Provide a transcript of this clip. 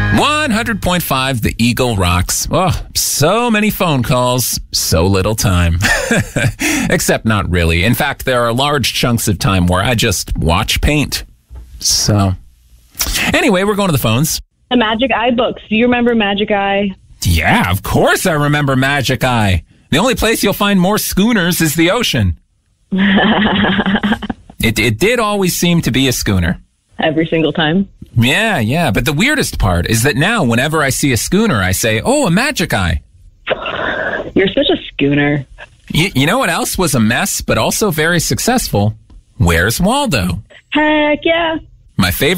100.5 The Eagle rocks. Oh, so many phone calls, so little time. Except not really. In fact, there are large chunks of time where I just watch paint. So, anyway, we're going to the phones. The Magic Eye books. Do you remember Magic Eye? Yeah, of course I remember Magic Eye. The only place you'll find more schooners is the ocean. It did always seem to be a schooner. Every single time. Yeah. But the weirdest part is that now whenever I see a schooner, I say, oh, a Magic Eye. You're such a schooner. You know what else was a mess, but also very successful? Where's Waldo? Heck yeah. My favorite